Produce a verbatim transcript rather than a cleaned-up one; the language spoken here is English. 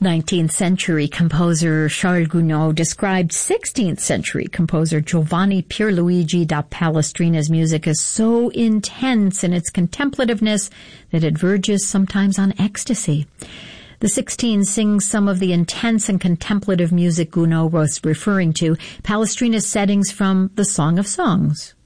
nineteenth century composer Charles Gounod described sixteenth century composer Giovanni Pierluigi da Palestrina's music as so intense in its contemplativeness that it verges sometimes on ecstasy. The sixteen sings some of the intense and contemplative music Gounod was referring to, Palestrina's settings from the Song of Songs.